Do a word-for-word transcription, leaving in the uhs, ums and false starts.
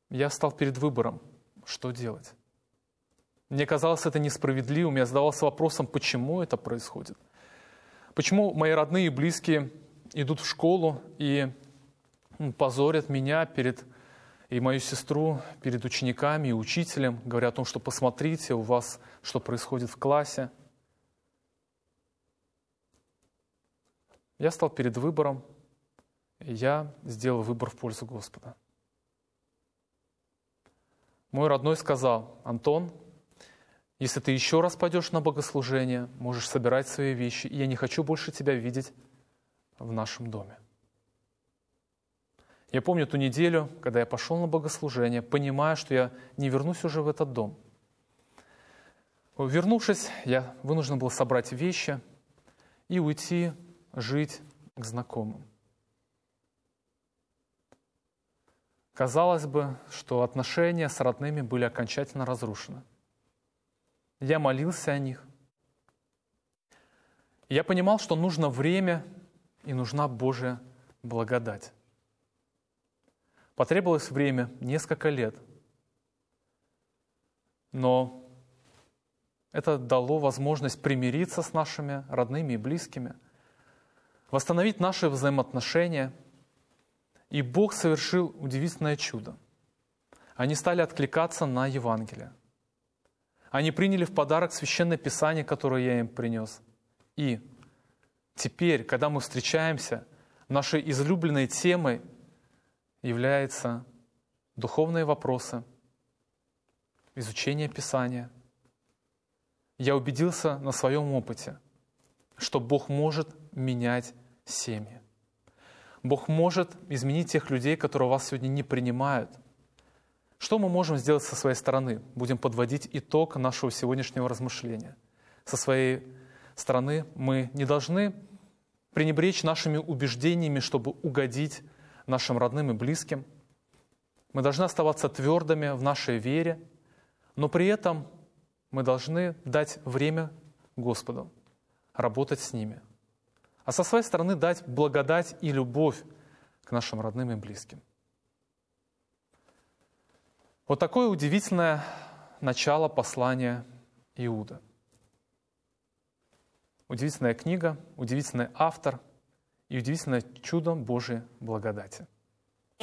я стал перед выбором, что делать. Мне казалось это несправедливым, я задавался вопросом, почему это происходит. Почему мои родные и близкие идут в школу и позорят меня перед, и мою сестру перед учениками и учителем, говоря о том, что посмотрите, у вас что происходит в классе. Я стал перед выбором, и я сделал выбор в пользу Господа. Мой родной сказал: Антон, если ты еще раз пойдешь на богослужение, можешь собирать свои вещи, и я не хочу больше тебя видеть в нашем доме. Я помню ту неделю, когда я пошел на богослужение, понимая, что я не вернусь уже в этот дом. Вернувшись, я вынужден был собрать вещи и уйти жить к знакомым. Казалось бы, что отношения с родными были окончательно разрушены. Я молился о них. Я понимал, что нужно время и нужна Божья благодать. Потребовалось время, несколько лет. Но это дало возможность примириться с нашими родными и близкими, восстановить наши взаимоотношения. И Бог совершил удивительное чудо. Они стали откликаться на Евангелие. Они приняли в подарок Священное Писание, которое я им принес. И теперь, когда мы встречаемся, нашей излюбленной темой являются духовные вопросы, изучение Писания. Я убедился на своем опыте, что Бог может менять семьи. Бог может изменить тех людей, которые вас сегодня не принимают. Что мы можем сделать со своей стороны? Будем подводить итог нашего сегодняшнего размышления. Со своей стороны мы не должны пренебречь нашими убеждениями, чтобы угодить нашим родным и близким. Мы должны оставаться твердыми в нашей вере, но при этом мы должны дать время Господу, работать с ними. А со своей стороны дать благодать и любовь к нашим родным и близким. Вот такое удивительное начало послания Иуды. Удивительная книга, удивительный автор и удивительное чудо Божьей благодати.